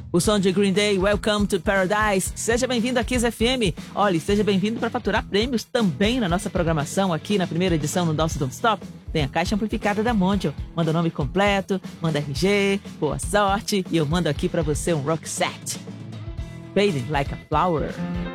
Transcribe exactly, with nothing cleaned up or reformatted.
O som de Green Day, Welcome to Paradise. Seja bem-vindo à Kiss F M. Olha, seja bem-vindo para faturar prêmios também na nossa programação aqui na primeira edição no Don't Don't Stop. Tem a caixa amplificada da Mondial. Manda o nome completo, manda R G, boa sorte e eu mando aqui para você um rock set. Fading Like a Flower.